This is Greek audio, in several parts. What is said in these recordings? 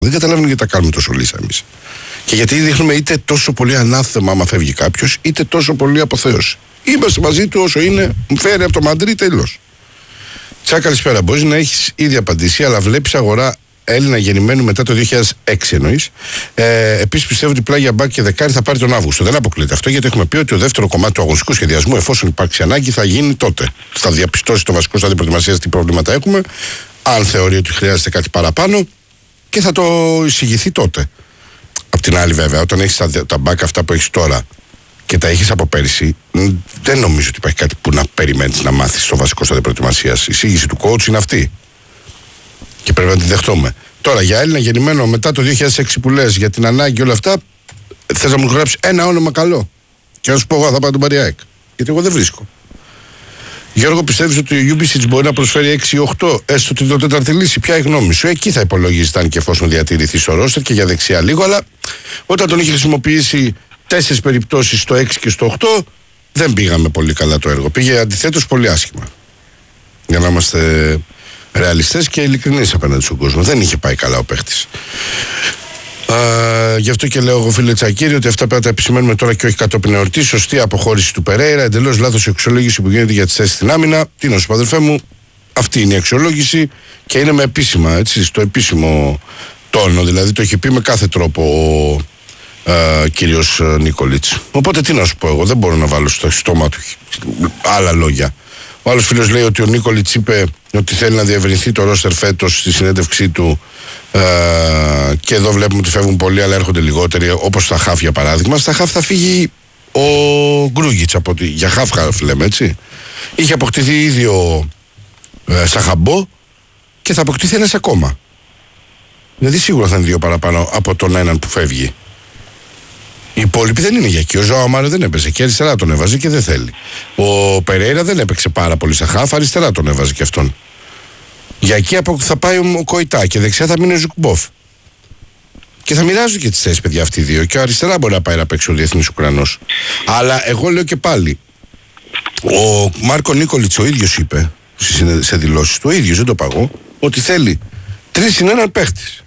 Δεν καταλαβαίνω γιατί τα κάνουμε τόσο λύσα εμείς. Και γιατί δείχνουμε είτε τόσο πολύ ανάθεμα άμα φεύγει κάποιος, είτε τόσο πολύ αποθέωση. Είμαστε μαζί του όσο είναι, φέρει από το Μαντρί, τέλος. Τσάκα, καλησπέρα. Μπορείς να έχεις ήδη απαντήσει, αλλά βλέπεις αγορά Έλληνα γεννημένου μετά το 2006 εννοείς. Επίσης πιστεύω ότι πλάγια μπακ και δεκάρι θα πάρει τον Αύγουστο. Δεν αποκλείεται αυτό, γιατί έχουμε πει ότι το δεύτερο κομμάτι του αγωνιστικού σχεδιασμού, εφόσον υπάρξει ανάγκη, θα γίνει τότε. Θα διαπιστώσει το βασικό στάδιο προετοιμασίας τι προβλήματα έχουμε, αν θεωρεί ότι χρειάζεται κάτι παραπάνω και θα το εισηγηθεί τότε. Απ' την άλλη, βέβαια, όταν έχεις τα μπακ αυτά που έχεις τώρα και τα έχεις από πέρυσι, δεν νομίζω ότι υπάρχει κάτι που να περιμένεις να μάθεις στο βασικό στάδιο προετοιμασίας. Η εισήγηση του coach είναι αυτή. Και πρέπει να τη δεχτούμε. Τώρα, για Έλληνα γεννημένο μετά το 2006 που λες, για την ανάγκη όλα αυτά, θες να μου γράψεις ένα όνομα καλό. Και να σου πω εγώ θα πάω τον Παριάκ. Γιατί εγώ δεν βρίσκω. Γιώργο, πιστεύεις ότι ο Γιούμπισιτς μπορεί να προσφέρει 6-8, έστω την τέταρτη λύση? Ποια η γνώμη σου? Εκεί θα υπολογίζεις αν και εφόσον διατηρηθεί στο ρόστερ και για δεξιά λίγο, αλλά όταν τον είχε χρησιμοποιήσει 4 περιπτώσεις στο 6 και στο 8, δεν πήγαμε πολύ καλά το έργο. Πήγε αντιθέτως πολύ άσχημα. Για να είμαστε ρεαλιστές και ειλικρινείς απέναντι στον κόσμο. Δεν είχε πάει καλά ο παίχτης. Γι' αυτό και λέω εγώ, φίλε Τσακίρη, ότι αυτά πρέπει να τα επισημαίνουμε τώρα και όχι κατόπιν εορτής. Σωστή αποχώρηση του Περέιρα, εντελώς λάθος η αξιολόγηση που γίνεται για τις θέσεις στην άμυνα. Τι να σου πω, αδελφέ μου, αυτή είναι η αξιολόγηση και είναι με επίσημα, έτσι, στο επίσημο τόνο. Δηλαδή το έχει πει με κάθε τρόπο ο κύριος Νίκολιτς. Οπότε τι να σου πω εγώ, δεν μπορώ να βάλω στο στόμα του άλλα λόγια. Ο άλλος φίλος λέει ότι ο Νίκολιτς είπε ότι θέλει να διευρυνθεί το ρόστερ φέτος στη συνέντευξή του. Και εδώ βλέπουμε ότι φεύγουν πολλοί, αλλά έρχονται λιγότεροι, όπως στα χαφ για παράδειγμα. Στα χαφ θα φύγει ο Γκρούγιτς για χαφ λέμε, έτσι. Είχε αποκτηθεί ήδη ο Σαχαμπό και θα αποκτηθεί ένας ακόμα. Δηλαδή σίγουρα θα είναι 2 παραπάνω από τον έναν που φεύγει. Οι υπόλοιποι δεν είναι για εκεί. Ο Ζωάο Μάριο δεν έπαιζε και αριστερά τον έβαζε και δεν θέλει. Ο Περέιρα δεν έπαιξε πάρα πολύ στα χαφ, αριστερά τον έβαζε και αυτόν. Για εκεί θα πάει ο Κοϊτά και δεξιά θα μείνει ο Ζουκμπόφ. Και θα μοιράζουν και τις θέσεις, παιδιά, αυτοί οι δύο. Και αριστερά μπορεί να πάει να παίξει ο διεθνής Ουκρανός. Αλλά εγώ λέω και πάλι, ο Μάρκο Νίκολιτς ο ίδιος είπε σε δηλώσεις του, ο ίδιος, δεν το παγώ, ότι θέλει 3+1 παίχτης.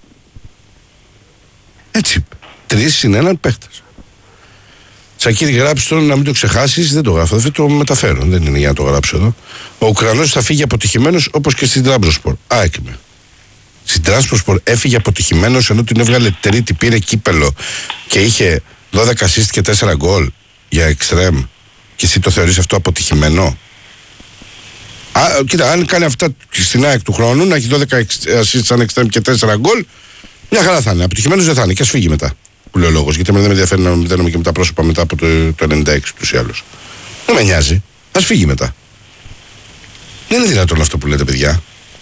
Έτσι είπε. 3+1 παίχτης. Τσακίρη, γράψει τώρα να μην το ξεχάσεις, δεν το γράφω, δεν το μεταφέρω. Δεν είναι για να το γράψω εδώ. Ο Ουκρανός θα φύγει αποτυχημένος όπως και στην Τραμπζονσπορ. Έκμε. Στην Τραμπζονσπορ έφυγε αποτυχημένος ενώ την έβγαλε τρίτη, πήρε κύπελο και είχε 12 assist και 4 γκολ για εξτρέμ. Και εσύ το θεωρείς αυτό αποτυχημένο? Κοίτα, αν κάνει αυτά στην ΑΕΚ του χρόνου, να έχει 12 assist σαν εξτρέμ και 4 γκολ, μια χαρά θα είναι. Αποτυχημένος δεν θα είναι και ας φύγει μετά. Που λέει ο λόγος, γιατί δεν με ενδιαφέρει να μηδένουμε και με τα πρόσωπα μετά από το 96 τους ή άλλους. Δεν με νοιάζει. Ας φύγει μετά. Δεν είναι δυνατόν αυτό που λέτε, παιδιά.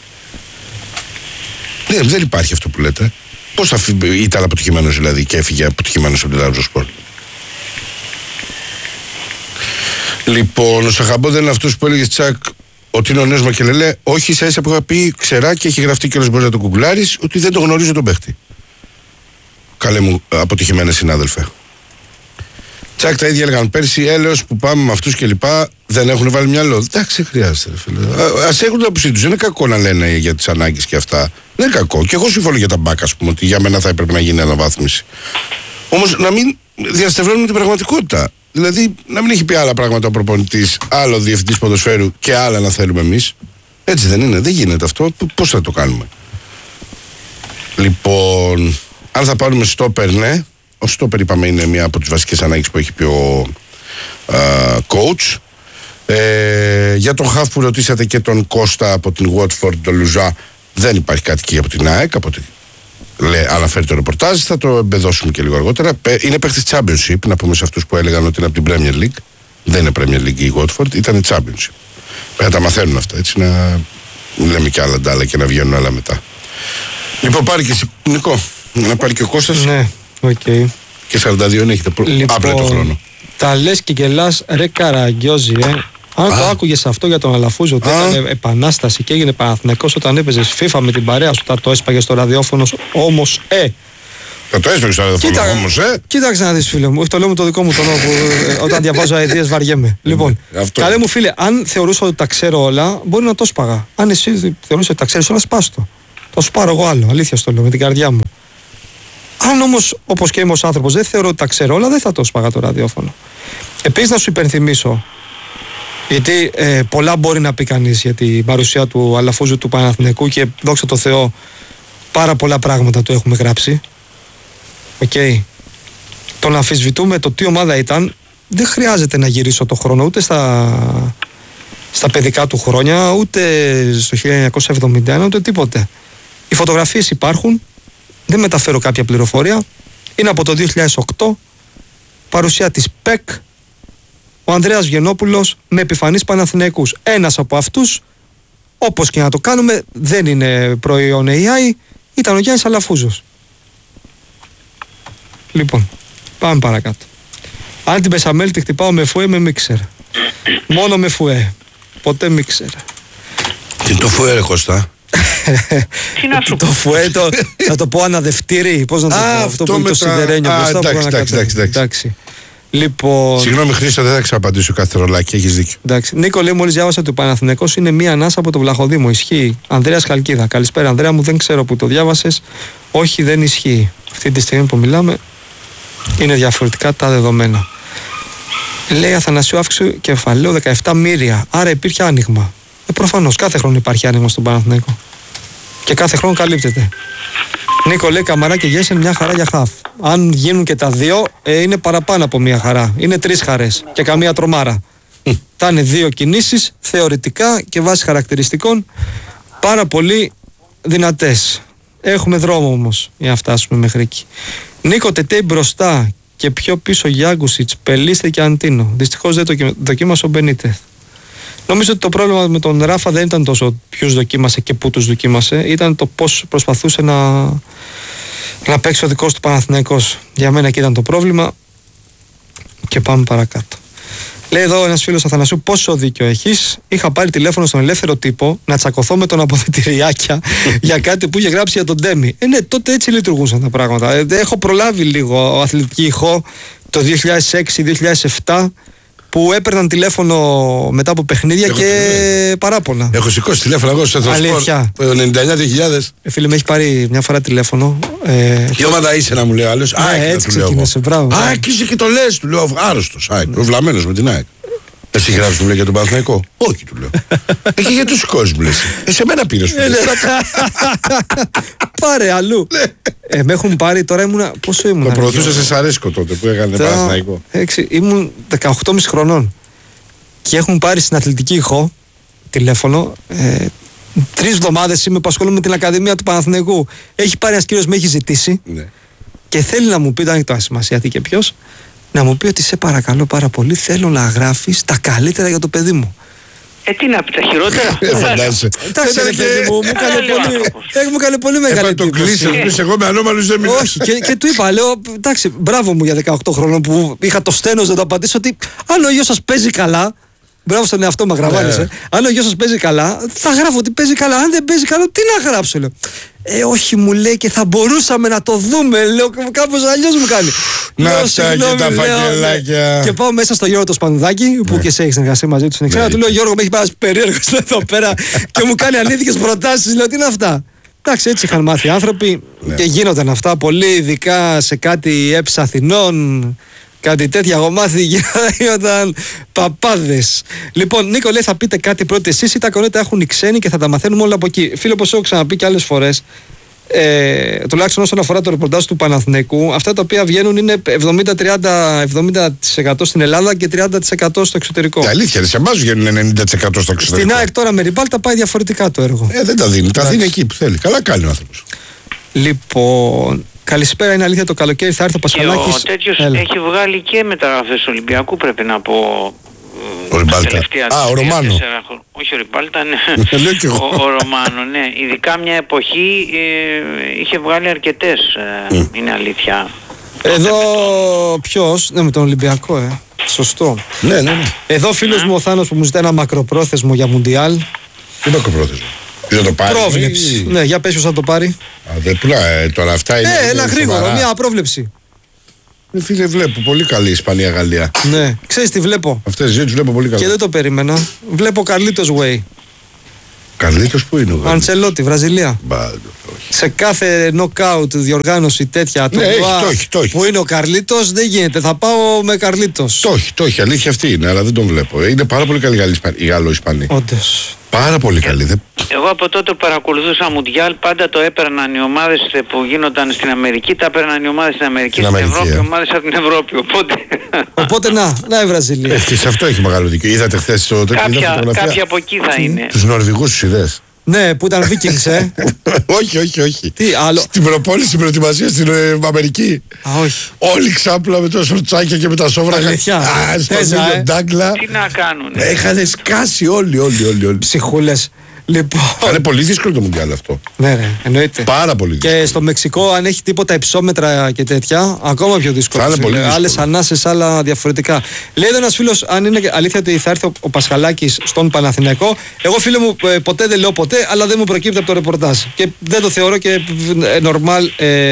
Δεν υπάρχει αυτό που λέτε. Πώς ήταν αποτυχημένος δηλαδή και έφυγε αποτυχημένος από την Τραμπζονσπορ? Λοιπόν, ο Σαχαμπό δεν είναι αυτός που έλεγε Τσακ ότι είναι ο νέος Μακελελέ? Όχι, σε ίσα που είχα πει ξερά και έχει γραφτεί κιόλας, μπορεί να το κουγκουλάρεις, ότι δεν το γνωρίζω τον παίχτη. Καλέ μου αποτυχημένε συνάδελφε. Τσακ, τα ίδια έλεγαν πέρσι, έλεος που πάμε με αυτούς και λοιπά, δεν έχουν βάλει μυαλό. Εντάξει, χρειάζεται, ρε φίλε. Ας έχουν την άποψή τους. Δεν είναι κακό να λένε για τις ανάγκες και αυτά. Δεν είναι κακό. Και εγώ συμφωνώ για τα μπακ, ας πούμε, ότι για μένα θα έπρεπε να γίνει αναβάθμιση. Όμως να μην διαστευρώνουμε την πραγματικότητα. Δηλαδή να μην έχει πει άλλα πράγματα ο προπονητής, άλλο διευθυντής ποδοσφαίρου και άλλα να θέλουμε εμείς. Έτσι δεν είναι, δεν γίνεται αυτό. Πώς θα το κάνουμε? Λοιπόν, αν θα πάρουμε στόπερ, ναι. Ο στόπερ, είπαμε, είναι μία από τις βασικές ανάγκες που έχει πει ο coach. Για τον χαφ που ρωτήσατε και τον Κώστα από την Watford, τον Λουζά, δεν υπάρχει κάτι και από την ΑΕΚ, από αναφέρει το ρεπορτάζ, θα το εμπεδώσουμε και λίγο αργότερα. Είναι παίχτης Championship, να πούμε σε αυτούς που έλεγαν ότι είναι από την Premier League. Δεν είναι Premier League η Watford, ήταν Championship. Πρέπει να τα μαθαίνουν αυτά, έτσι, να λέμε και άλλα ντάλα και να βγαίνουν άλλα μετά. Λοιπόν, πάρει και εσύ, Νικό, να πάρει και ο Κώστας. Ναι, οκ. Και 42 έχετε αύριο το χρόνο. Τα λες και γελάς, ρε Καραγκιόζη, Αν το άκουγες αυτό για τον Αλαφούζο, ότι έκανε επανάσταση και έγινε Παναθηναϊκός όταν έπαιζες FIFA με την παρέα σου, όταν το έσπαγε στο ραδιόφωνο, όμως θα το έσπαγε στο ραδιόφωνο όμως, Κοίταξε να δεις, φίλε μου, όχι το λέω με το δικό μου τόνο που όταν διαβάζω αηδίες βαριέμαι. Λοιπόν, καλέ μου φίλε, αν θεωρούσα ότι τα ξέρω όλα, μπορεί να το σπαγα. Αν εσύ θεωρούσες ότι τα ξέρεις όλα, σπάστο. Θα σου πάρω εγώ άλλο. Αλήθεια στο λέω με την καρδιά μου. Αν όμως, όπως και είμαι ως άνθρωπος, δεν θεωρώ ότι τα ξέρω όλα, δεν θα το σπάγα το ραδιόφωνο. Επίσης, να σου υπενθυμίσω, γιατί πολλά μπορεί να πει κανείς για την παρουσία του Αλαφούζου του Παναθηναϊκού και δόξα τω Θεώ, πάρα πολλά πράγματα του έχουμε γράψει. Okay. Το να αμφισβητούμε το τι ομάδα ήταν, δεν χρειάζεται να γυρίσω το χρόνο ούτε στα παιδικά του χρόνια, ούτε στο 1971, ούτε τίποτε. Οι φωτογραφίες υπάρχουν, δεν μεταφέρω κάποια πληροφορία. Είναι από το 2008, παρουσία της ΠΕΚ, ο Ανδρέας Βιενόπουλος με επιφανείς Παναθηναϊκούς. Ένας από αυτούς, όπως και να το κάνουμε, δεν είναι προϊόν AI, ήταν ο Γιάννης Αλαφούζος. Λοιπόν, πάμε παρακάτω. Αν την Πεσαμέλη τη χτυπάω με φουέ με μίξερ. Μόνο με φουέ. Ποτέ μίξερ. Τι είναι το φουέ, ρε Κώστα? Τι να σου Το φουέ, να το πω αναδευτήρι. Πώς να το πω, αυτό που είναι το σιδερένιο μπροστά. Εντάξει. Λοιπόν. Συγγνώμη, Χρήστο, δεν θα ξαναπαντήσω κάθε ρολάκι, έχεις δίκιο. Εντάξει. Νίκο, λέει, μόλις διάβασα ότι ο Παναθηναϊκός είναι μία ανάσα από το Βλαχοδήμο. Ισχύει. Ανδρέας Χαλκίδα. Καλησπέρα, Ανδρέα μου, δεν ξέρω που το διάβασες. Όχι, δεν ισχύει. Αυτή τη στιγμή που μιλάμε είναι διαφορετικά τα δεδομένα. Λέει Αθανασίου, αύξηση κεφαλαίου 17 μοίρια. Άρα υπήρχε άνοιγμα. Προφανώς κάθε χρόνο υπάρχει άνοιγμα στον Παναθηναϊκό. Και κάθε χρόνο καλύπτεται. Νίκο, λέει Καμαρά και Γέσεν μια χαρά για χαφ. Αν γίνουν και τα δύο, είναι παραπάνω από μια χαρά. Είναι 3 χαρές και καμία τρομάρα. Θα είναι 2 κινήσεις θεωρητικά και βάσει χαρακτηριστικών πάρα πολύ δυνατές. Έχουμε δρόμο όμως για να φτάσουμε μέχρι εκεί. Νίκο, Τετέι μπροστά και πιο πίσω Γιάγκουσιτς, Πελίστρη και Αντίνο. Δυστυχώς δεν το δοκίμασε ο Μπενίτεθ. Νομίζω ότι το πρόβλημα με τον Ράφα δεν ήταν τόσο ποιους δοκίμασε και πού τους δοκίμασε, ήταν το πώς προσπαθούσε να παίξει ο δικός του Παναθηναϊκός. Για μένα εκεί ήταν το πρόβλημα και πάμε παρακάτω. Λέει εδώ ένας φίλος Αθανασίου, πόσο δίκιο έχεις. Είχα πάρει τηλέφωνο στον Ελεύθερο Τύπο να τσακωθώ με τον Αποθετηριάκια για κάτι που είχε γράψει για τον Ντέμι. Ναι, τότε έτσι λειτουργούσαν τα πράγματα. Έχω προλάβει λίγο αθλητική ηχό το 2006-2007 που έπαιρναν τηλέφωνο μετά από παιχνίδια και παράπονα. Έχω σηκώσει τηλέφωνο εγώ στο Εθνοσπορ 99-2000. Φίλε, με έχει πάρει μια φορά τηλέφωνο. Τι ομάδα είσαι, να μου λέει ο άλλος? Έτσι ξεκίνησε, μπράβο. ΑΕΚ είσαι και το λες, του λέω άρρωστος. ΑΕΚ, προβλαμμένος με την ΑΕΚ. Εσύ γράφεις, μου λέει, για τον Παναθηναϊκό? Όχι, του λέω. Και για τους κόσμους μου λες. Σε μένα πήρες. Πάρε αλλού. Με έχουν πάρει, τώρα ήμουν. Πόσο ήμουν? Το προωθούσα σε Σαρέσκο τότε που έκανε Παναθηναϊκό. Ήμουν 18,5 χρονών. Και έχουν πάρει στην αθλητική ηχό τηλέφωνο. 3 εβδομάδες είμαι που ασχολούμαι με την Ακαδημία του Παναθηναϊκού. Έχει πάρει ένας κύριος, με έχει ζητήσει. Και θέλει να μου πει, δεν έχει τώρα σημασία τι και ποιος, να μου πει ότι σε παρακαλώ πάρα πολύ, θέλω να γράφεις τα καλύτερα για το παιδί μου. Τι να πει, τα χειρότερα. Φαντάζεσαι. Εντάξει, ρε παιδί μου, μου έκανε πολύ μεγάλη εντύπωση. Τον κλείσει, εγώ με ανώμαλους δεν μιλάω. Όχι, και του είπα, λέω, εντάξει, μπράβο μου για 18 χρόνων που είχα το στένος να το απαντήσω ότι αν ο γιος σας παίζει καλά, μπράβο στον εαυτό μου, αγραβάνεσαι. Αν ο γιος σας παίζει καλά, θα γράφω ότι παίζει καλά. Αν δεν παίζει καλά, τι να γράψω, λέω. Όχι, μου λέει, και θα μπορούσαμε να το δούμε. Λέω, κάπως αλλιώς μου κάνει. Να τα και τα φακελάκια. Και πάω μέσα στο Γιώργο το Σπανουδάκη, που και εσύ έχεις συνεργασία μαζί του στην Εξάδα. Του λέω, Γιώργο, με έχει πάει ένας περίεργος εδώ πέρα και μου κάνει ανήθικες προτάσεις. Λέω, τι είναι αυτά? Εντάξει, έτσι είχαν μάθει οι άνθρωποι και γίνονταν αυτά πολύ, ειδικά σε κάτι έψα Αθηνών. Κάτι τέτοια έχω μάθει, γίνονταν παπάδες. Λοιπόν, Νίκο, λέει, θα πείτε κάτι πρώτοι εσείς ή τα κορέτα έχουν οι ξένοι και θα τα μαθαίνουμε όλα από εκεί? Φίλε, όπως έχω ξαναπεί και άλλες φορές, τουλάχιστον όσον αφορά το ρεπορτάζ του Παναθηναϊκού, αυτά τα οποία βγαίνουν είναι 70% στην Ελλάδα και 30% στο εξωτερικό. Τα αλήθεια, σε εμάς βγαίνουν 90% στο εξωτερικό. Στην ΑΕΚ τώρα με Ριμπάλτα πάει διαφορετικά το έργο. Δεν τα δίνει, τα δίνει εκεί που θέλει. Καλά κάνει ο άνθρωπος. Λοιπόν, καλησπέρα, είναι αλήθεια το καλοκαίρι θα έρθει ο Πασχαλάκης. Ο τέτοιος έχει βγάλει και μεταγραφές Ολυμπιακού, πρέπει να πω. Ο Ριμπάλτα. Ο Ρωμάνο. Όχι ο Ριμπάλτα, ναι. Ο Ρωμάνο, ναι. Ειδικά μια εποχή είχε βγάλει αρκετές, είναι αλήθεια. Εδώ ποιος? Ναι, με τον Ολυμπιακό, Σωστό. Ναι. Εδώ φίλος μου ο Θάνος που μου ζητάει ένα μακροπρόθεσμο για Μουντιάλ. Τι μακροπρόθεσμο? Τι θα το πάρει? Πρόβλεψη. Ναι, για πες ποιος θα το πάρει. Δεν πουλάει τώρα, αυτά είναι. Ένα γρήγορο, μια πρόβλεψη. Φίλε, βλέπω πολύ καλή Ισπανία-Γαλλία. Ναι, ξέρεις τι βλέπω? Αυτές τις δύο τις βλέπω πολύ καλά. Και δεν το περίμενα. Βλέπω Καρλίτος Way. Καρλίτος που είναι ο Γαλλικός? Αντσελότη, Βραζιλία. Σε κάθε knockout διοργάνωση τέτοια το έχει. Που είναι ο Καρλίτος, δεν γίνεται. Θα πάω με Καρλίτος. Το έχει. Αλήθεια αυτή είναι, αλλά δεν τον βλέπω. Είναι πάρα πολύ καλή οι Γάλλο-Ισπανοί. Όντως. Πάρα πολύ καλή. Εγώ από τότε που παρακολουθούσα Μουντιάλ, πάντα το έπαιρναν οι ομάδες που γίνονταν στην Αμερική, τα έπαιρναν οι ομάδες στην Αμερική, στην Ευρώπη, οι ομάδες από την Ευρώπη. Οπότε να η Βραζιλία. Και σε αυτό έχει μεγάλο δίκιο. Είδατε χθες το κάποια από εκεί θα είναι. Τους Νορβηγούς τους είδες? Ναι, που ήταν Vikings, όχι. Τι άλλο? Στην προπόνηση, στην προετοιμασία στην Αμερική. Όχι. Όλοι ξάπλα με το σορτσάκια και με τα σόβρακα. Στον ήλιο Ντάγκλα. Τι να κάνουνε. Έχανε σκάσει όλοι. Ψυχούλες. Λοιπόν. Είναι πολύ δύσκολο το Μουντιάλ αυτό. Ναι, εννοείται. Πάρα πολύ δύσκολο. Και στο Μεξικό, αν έχει τίποτα υψόμετρα και τέτοια, ακόμα πιο δύσκολο. Άλλες ανάσες, άλλα διαφορετικά. Λέει εδώ ένας φίλος, αν είναι αλήθεια ότι θα έρθει ο Πασχαλάκης στον Παναθηναϊκό. Εγώ, φίλε μου, ποτέ δεν λέω ποτέ, αλλά δεν μου προκύπτει από το ρεπορτάζ. Και δεν το θεωρώ και νορμάλ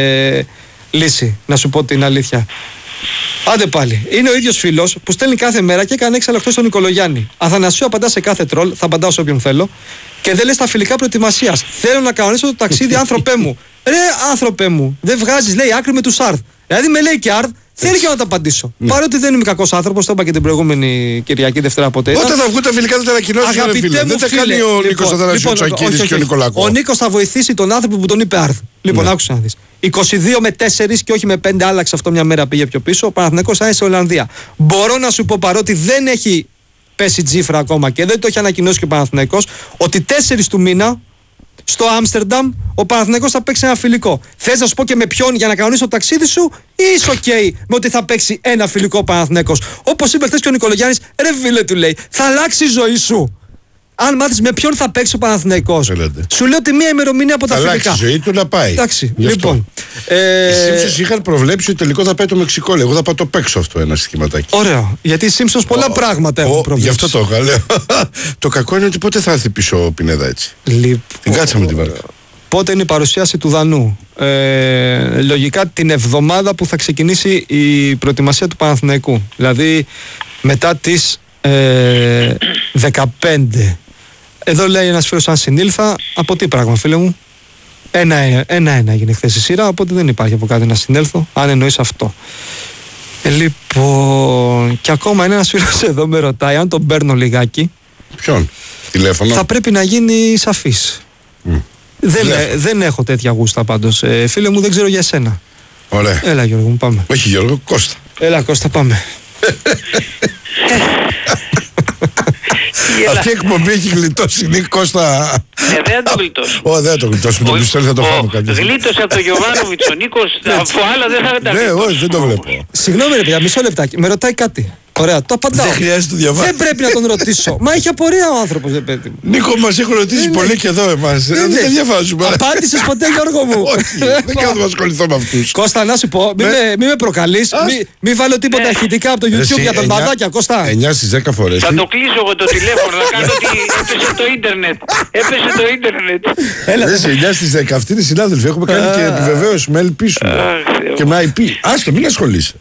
λύση, να σου πω την αλήθεια. Άντε πάλι. Είναι ο ίδιος φίλος που στέλνει κάθε μέρα και έκανε έξαλλο στον Νικολογιάννη. Αθανασίου απαντά σε κάθε τρολ, θα απαντάω σε όποιον θέλω. Και δεν λες τα φιλικά προετοιμασίας. Θέλω να κανονίσω το ταξίδι, άνθρωπέ μου. Ρε, άνθρωπέ μου, δεν βγάζεις, λέει, άκρη με τους Αρδ. Δηλαδή με λέει και Αρδ, θέλει και να τα απαντήσω. Ναι. Παρότι δεν είμαι κακός άνθρωπος, το είπα και την προηγούμενη Κυριακή, Δευτέρα ποτέ. Όταν θα βγουν τα φιλικά, θα τα ανακοινώσει. Αγαπητέ μου, δεν θα κάνει ο Νίκος Αθανασίου Τσακίδης και ο Νικολακό. Ο Νίκος θα βοηθήσει τον άνθρωπο που τον είπε Αρδ. Λοιπόν, άκουσα να δεις. 22 με 4 και όχι με 5, άλλαξε αυτό μια μέρα, πήγε πιο πίσω. Ο Παναθηναϊκός θα είναι σε Ολλανδία. Μπορώ να σου πω, παρότι δεν έχει πέσει τσίφρα ακόμα και δεν το έχει ανακοινώσει και ο Παναθηναϊκός, ότι 4 του μήνα στο Άμστερνταμ ο Παναθηναϊκός θα παίξει ένα φιλικό. Θες να σου πω και με ποιον για να κανονίσει το ταξίδι σου, ή είσαι OK με ότι θα παίξει ένα φιλικό ο Παναθηναϊκός? Όπως είπε χθες και ο Νικολογιάννης, ρε φίλε, του λέει, θα αλλάξει η ζωή σου. Αν μάθεις με ποιον θα παίξει ο Παναθηναϊκός. Σου λέω ότι μία ημερομηνία από τα φιλικά. Θα αλλάξει η ζωή του να πάει. Εντάξει, λοιπόν. Οι Σίμψονς είχαν προβλέψει ότι τελικό θα πάει το Μεξικό. Εγώ θα πάω το παίξω αυτό ένα σχηματάκι. Ωραίο. Γιατί οι Σίμψονς πολλά πράγματα έχουν προβλέψει. Γι' αυτό το είχα, λέω. Το κακό είναι ότι πότε θα έρθει πίσω ο Πινέδα έτσι. Την κάτσαμε την βάρκα. Πότε είναι η παρουσίαση του Δανού? Λογικά την εβδομάδα που θα ξεκινήσει η προετοιμασία του Παναθηναϊκού. Δηλαδή μετά τις 15. Εδώ λέει ένας φίλος, αν συνήλθα, από τι πράγμα, φίλε μου? 1-1 έγινε χθες η σειρά, οπότε δεν υπάρχει από κάτι να συνέλθω, αν εννοείς αυτό. Λοιπόν, και ακόμα είναι ένας φίλος εδώ με ρωτάει, αν τον παίρνω λιγάκι. Ποιον? Τηλέφωνο? Θα πρέπει να γίνει σαφής. Δεν έχω τέτοια γούστα πάντως. Φίλε μου, δεν ξέρω για εσένα. Ωραία. Έλα Γιώργο μου, πάμε. Όχι Γιώργο, Κώστα. Έλα Κώστα, πάμε. Αυτή η εκπομπή έχει γλιτώσει, Νίκ Κώστα. Δεν το γλιτώσει. Δεν το γλιτώσει, το πιστόλι θα το φάμε κάτι. Γλίτωσε από τον Γιωβάνοβιτς ο Νίκος, από άλλα δεν θα τα γλιτώσει. Ναι, όχι, δεν το βλέπω. Συγγνώμη ρε παιδιά, μισό λεπτάκι, με ρωτάει κάτι. Ωραία, το απαντάω. Δεν χρειάζεται το διαβάσω. Δεν πρέπει να τον ρωτήσω. Μα έχει απορία ο άνθρωπος, δεν πρέπει. Νίκο, μας έχουν ρωτήσει πολύ και εδώ εμάς. Δεν τα διαβάζουμε. Απάντησες ποτέ, Γιώργο μου? Όχι, δεν κάνω να ασχοληθώ με αυτούς. Κώστα, να σου πω, μη με προκαλείς. Μη βάλω τίποτα ηχητικά από το YouTube για τα μπαδάκια, Κώστα. 9 στις 10 φορές. Θα το κλείσω εγώ το τηλέφωνο, να κάνω ότι έπεσε το ίντερνετ. Έπεσε το ίντερνετ. Δεν σε 9 στις 10, αυτοί είναι συνάδελφοι. Έχουμε κάνει και επιβεβαίωση με ελπίσου. Και με IP. Άστο, μην ασχολείσαι.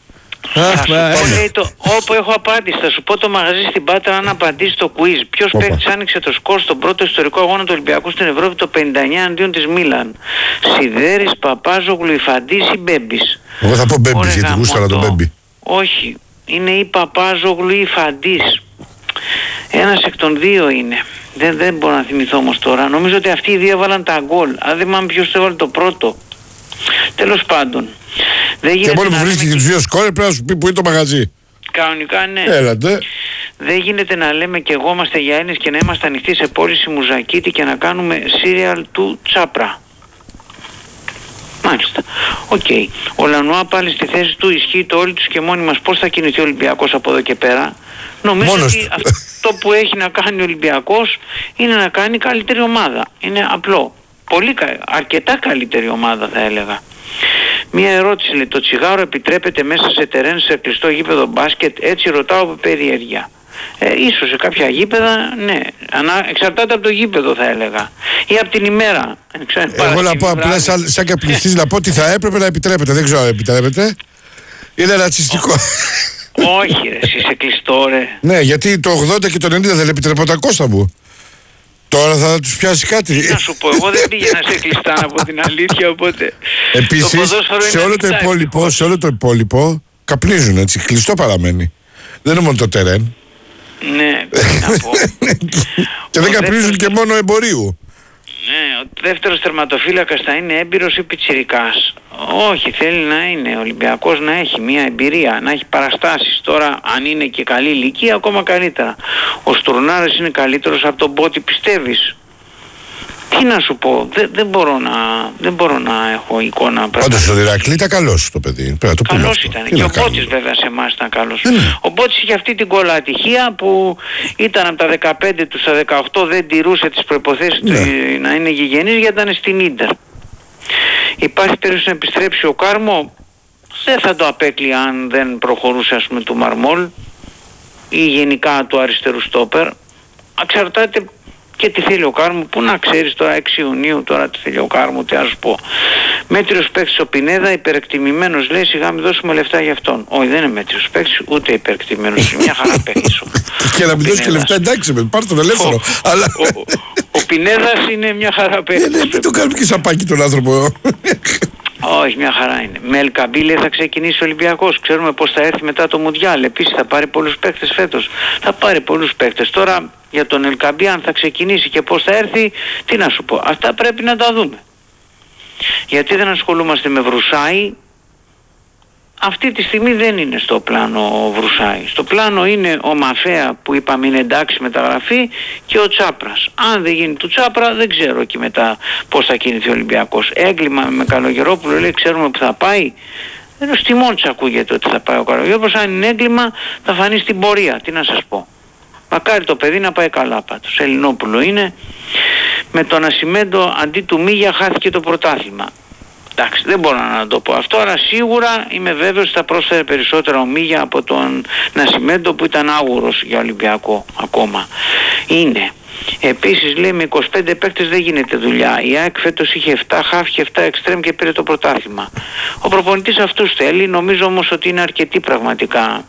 Όπου έχω απάντηση, θα σου πω το μαγαζί στην Πάτρα αν απαντήσει το quiz. Ποιος παίκτης άνοιξε το σκορ στον πρώτο ιστορικό αγώνα του Ολυμπιακού στην Ευρώπη το 59 αντίον της Μίλαν? Σιδέρης, Παπάζογλου, Ιφαντής ή Μπέμπης? Εγώ θα πω Μπέμπης γιατί γούσταρα τον Μπέμπη. Όχι, είναι ή Παπάζογλου ή Ιφαντής. Ένας εκ των δύο είναι. Δεν μπορώ να θυμηθώ όμως τώρα. Νομίζω ότι αυτοί οι δύο έβαλαν τα γκολ. Αν δεν θυμάμαι ποιος το έβαλε το πρώτο. Τέλος πάντων. Και μόνο που βρίσκει και τους δύο σκόρ πρέπει να σου πει που είναι το μαγαζί. Κανονικά ναι. Έλατε. Δεν γίνεται να λέμε και εγώ είμαστε για Έλληνες και να είμαστε ανοιχτοί σε πώληση Μουζακίτη και να κάνουμε σύριαλ του Τσάπρα. Μάλιστα. Οκ. Ο Λανουά πάλι στη θέση του, ισχύει το όλοι τους και μόνοι μας. Πώς θα κινηθεί ο Ολυμπιακός από εδώ και πέρα? Νομίζω ότι αυτό που έχει να κάνει ο Ολυμπιακός είναι να κάνει καλύτερη ομάδα. Είναι απλό. Αρκετά καλύτερη ομάδα θα έλεγα. Μία ερώτηση λέει, το τσιγάρο επιτρέπεται μέσα σε τερέν σε κλειστό γήπεδο μπάσκετ? Έτσι ρωτάω από περιέργεια. Ίσως σε κάποια γήπεδα, ναι. Εξαρτάται από το γήπεδο θα έλεγα. Ή από την ημέρα. Εγώ να πω απλά σαν καπνιστής να πω ότι θα έπρεπε να επιτρέπεται. Δεν ξέρω αν επιτρέπεται. Είναι ρατσιστικό. Όχι ρε, εσύ είσαι κλειστό ρε. Ναι, γιατί το 80 και το 90 δεν επιτρέπονταν, Κώστα μου. Τώρα θα τους πιάσει κάτι. Να σου πω, εγώ δεν πήγαινα σε κλειστά από την αλήθεια, οπότε. Επίσης, σε όλο το υπόλοιπο καπνίζουν, έτσι. Κλειστό παραμένει. Δεν είναι μόνο το τερέν. Ναι, να πω. Και δεν καπνίζουν και μόνο εμπορίου. Ναι, ο δεύτερος τερματοφύλακας θα είναι έμπειρος ή πιτσιρικάς. Όχι, θέλει να είναι Ολυμπιακός, να έχει μια εμπειρία, να έχει παραστάσεις. Τώρα αν είναι και καλή ηλικία ακόμα καλύτερα. Ο Στουρνάρης είναι καλύτερος από τον Μπότι, πιστεύεις? Τι να σου πω, δεν μπορώ να έχω εικόνα. Πάντως ο Ηρακλή ήταν καλός το παιδί. Καλός ήταν. Και ο Μπότης βέβαια σε εμάς ήταν καλός. Ο Μπότης είχε αυτή την κολατυχία που ήταν από τα 15 του στα 18, δεν τηρούσε τις προϋποθέσεις του να είναι γηγενής, γιατί ήταν στην Ίντερ. Υπάρχει περίπτωση να επιστρέψει ο Κάρμο, δεν θα το απέκλει αν δεν προχωρούσε, ας πούμε, του Μαρμόλ ή γενικά του αριστερού στόπερ. Εξαρτάται και τι θέλει ο Κάρμο, που να ξέρεις τώρα 6 Ιουνίου τώρα τι θέλει ο Κάρμο, τι να σου πω. Μέτριος παίκτης ο Πινέδα, υπερεκτιμημένος, λέει, σιγά μην δώσουμε λεφτά για αυτόν. Όχι, δεν είναι μέτριος παίκτης, ούτε υπερεκτιμημένος, μια χαρά παίκτης. Και να μην δώσει και λεφτά, εντάξει, πάρ' τον ελεύθερο. Ο Πινέδας είναι μια χαρά παίκτης. Δεν το κάνουμε και σαπάκι τον άνθρωπο. Όχι, μια χαρά είναι. Με Ελκαμπή θα ξεκινήσει ο Ολυμπιακός. Ξέρουμε πώς θα έρθει μετά το Μουντιάλ. Επίσης θα πάρει πολλούς παίκτες φέτος. Θα πάρει πολλούς παίκτες. Τώρα για τον Ελκαμπή αν θα ξεκινήσει και πώς θα έρθει, τι να σου πω. Αυτά πρέπει να τα δούμε. Γιατί δεν ασχολούμαστε με Βρουσάη? Αυτή τη στιγμή δεν είναι στο πλάνο ο Βρουσάη. Στο πλάνο είναι ο Μαφέα που είπαμε είναι εντάξει μεταγραφή και ο Τσάπρας. Αν δεν γίνει του Τσάπρα δεν ξέρω εκεί μετά πώς θα κινηθεί ο Ολυμπιακός. Έγκλημα με Καλογερόπουλο, λέει, ξέρουμε που θα πάει. Ενώ στη Μόντσα ακούγεται ότι θα πάει ο Καλογερόπουλος. Αν είναι έγκλημα θα φανεί στην πορεία. Τι να σας πω. Μακάρι το παιδί να πάει καλά πάντως. Ελληνόπουλο είναι. Με τον Νασιμέντο αντί του Μίγια χάθηκε το πρωτάθλημα. Εντάξει, δεν μπορώ να το πω αυτό, αλλά σίγουρα είμαι βέβαιος ότι θα πρόσφερε περισσότερα ο Μίγια από τον Νασιμέντο που ήταν άγουρος για Ολυμπιακό ακόμα. Είναι. Επίσης λέει με 25 παίκτες δεν γίνεται δουλειά. Η ΑΕΚ φέτος είχε 7 χαφ και 7 εξτρέμ και πήρε το πρωτάθλημα. Ο προπονητής αυτούς θέλει, νομίζω όμως ότι είναι αρκετοί πραγματικά.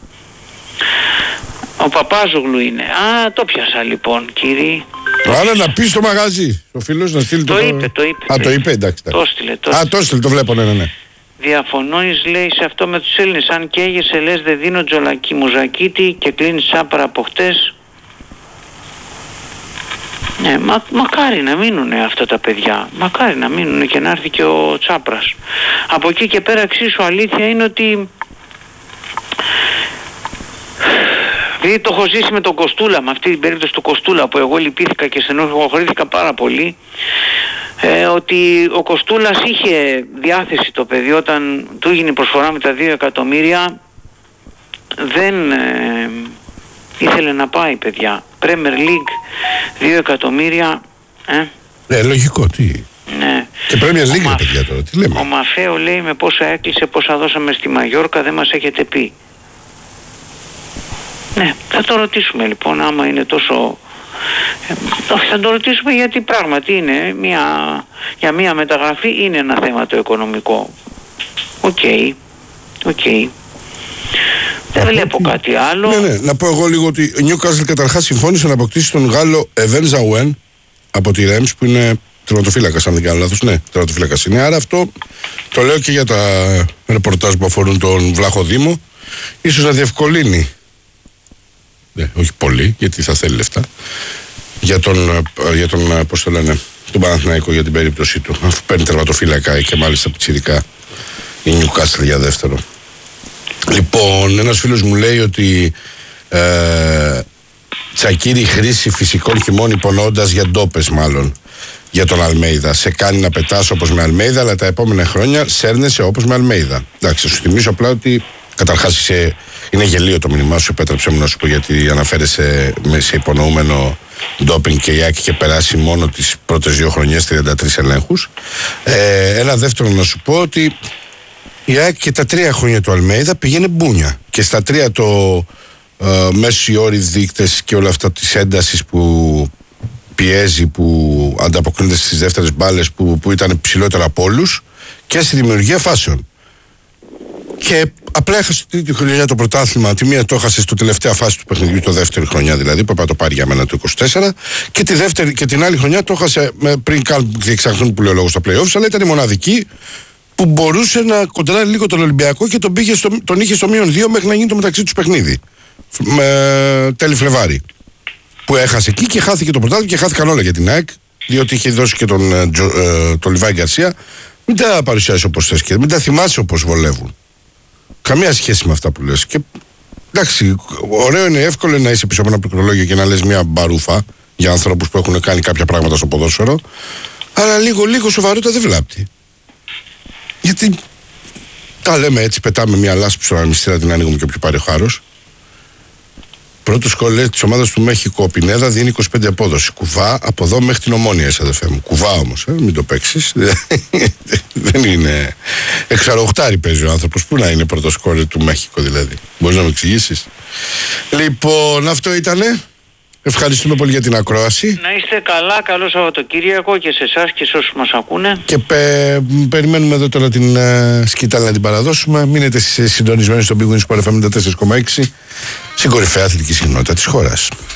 Ο Παπάζογλου είναι. Το πιάσα λοιπόν, κύριε. Άρα να πει στο μαγαζί. Ο φίλος να στείλει το είπε. Το είπε, εντάξει. Το έστειλε. Το έστειλε, το βλέπω, ναι. Διαφωνείς, λέει, σε αυτό με τους Έλληνες. Αν καίγεσαι, λες, δεν δίνω Τζολακί Μουζακίτη και κλείνεις Τσάπρα από χτες. Ναι, μακάρι να μείνουν αυτά τα παιδιά. Μακάρι να μείνουν και να έρθει και ο Τσάπρας. Από εκεί και πέρα εξίσου αλήθεια είναι ότι... Δηλαδή το έχω ζήσει με τον Κοστούλα, με αυτή την περίπτωση του Κοστούλα που εγώ λυπήθηκα και στενοχωρήθηκα πάρα πολύ, ότι ο Κοστούλας είχε διάθεση το παιδί όταν του έγινε η προσφορά με τα 2 εκατομμύρια, δεν ήθελε να πάει, παιδιά. Premier League 2 εκατομμύρια. Λογικό, τι. Ναι. Και Premier League, παιδιά, τώρα, τι λέμε. Ο Μαφέο λέει με πόσα έκλεισε, πόσα δώσαμε στη Μαγιόρκα, δεν μας έχετε πει. Ναι, θα το ρωτήσουμε λοιπόν άμα είναι τόσο... θα το ρωτήσουμε γιατί πράγματι είναι για μια μεταγραφή είναι ένα θέμα το οικονομικό. Οκ. Δεν βλέπω κάτι άλλο. Ναι, να πω εγώ λίγο ότι ο Newcastle καταρχάς συμφώνησε να αποκτήσει τον Γάλλο Εβέν Ζαουέν από τη Ρέμς που είναι τερματοφύλακας, αν δεν κάνω λάθος. Ναι, τερματοφύλακας είναι. Άρα αυτό το λέω και για τα ρεπορτάζ που αφορούν τον Βλάχο Δήμο. Ίσως να διευκολύνει. Ναι, όχι πολύ, γιατί θα θέλει λεφτά. Για τον πώς το λένε, τον Παναθηναϊκό για την περίπτωσή του. Αφού παίρνει τερματοφύλακα και μάλιστα πιτσιρικά η Newcastle για δεύτερο. Λοιπόν, ένας φίλος μου λέει ότι Τσακίρι χρήση φυσικών χειμών υπονοώντας για ντόπες μάλλον για τον Αλμέιδα. Σε κάνει να πετάς όπως με Αλμέιδα, αλλά τα επόμενα χρόνια σέρνεσαι όπως με Αλμέιδα. Εντάξει, σου θυμίσω απλά ότι καταρχάς είναι γελίο το μήνυμά σου, επέτρεψέ μου να σου πω, γιατί αναφέρεσαι σε υπονοούμενο ντόπινγκ και η Άκη είχε περάσει μόνο τις πρώτες 2 χρονιές 33 ελέγχους. Ένα δεύτερο να σου πω ότι η Άκη και τα 3 χρόνια του Αλμέιδα πήγαινε μπούνια και στα 3 το μέσοι όροι δείκτες και όλα αυτά της έντασης που πιέζει, που ανταποκρίνεται στις δεύτερες μπάλες που ήταν ψηλότερα από όλους και στη δημιουργία φάσεων. Και Απλά έχασε τη χρονιά το πρωτάθλημα. Τη μία το έχασε στο τελευταία φάση του παιχνιδιού, το δεύτερη χρονιά δηλαδή, που έπρεπε να το πάρει για μένα το 24. Και την άλλη χρονιά το έχασε πριν καν διεξαχθούν, που λέει ο λόγος, στα playoffs, αλλά ήταν η μοναδική που μπορούσε να κοντράρει λίγο τον Ολυμπιακό και τον είχε στο -2 μέχρι να γίνει το μεταξύ του παιχνίδι. Τέλη Φλεβάρι. Που έχασε εκεί και χάθηκε το πρωτάθλημα και χάθηκαν όλα για την ΑΕΚ, διότι είχε δώσει και τον Λιβάη Γκαρσία. Μην τα παρουσιάσει όπως θες και μην τα θυμάσαι όπως βολεύουν. Καμία σχέση με αυτά που λες. Και εντάξει, ωραίο είναι, εύκολο είναι να είσαι πίσω από ένα πληκτρολόγιο και να λες μια μπαρούφα για ανθρώπους που έχουν κάνει κάποια πράγματα στο ποδόσφαιρο. Αλλά λίγο σοβαρότητα δεν βλάπτει. Γιατί τα λέμε έτσι, πετάμε μια λάσπη στον αρμιστήρα, την ανοίγουμε και όποιο πάρει ο χάρος. Πρώτο σκολέ τη ομάδα του Μέχικο, ο Πινέδα, δίνει 25 απόδοση. Κουβά από εδώ μέχρι την Ομόνια, αδερφέ μου. Κουβά όμως, μην το παίξεις. Δεν είναι. Εξαροχτάρι παίζει ο άνθρωπος. Πού να είναι πρώτο σκολέ του Μέχικο, δηλαδή. Μπορείς να μου εξηγήσεις? Λοιπόν, αυτό ήτανε. Ευχαριστούμε πολύ για την ακρόαση. Να είστε καλά, καλό Σαββατοκύριακο και σε εσάς και σε όσους μας ακούνε. Και περιμένουμε εδώ τώρα την σκητάλη να την παραδώσουμε. Μείνετε συντονισμένοι στον Big Win Sport FM 94,6, στην κορυφαία αθλητική συχνότητα της χώρας.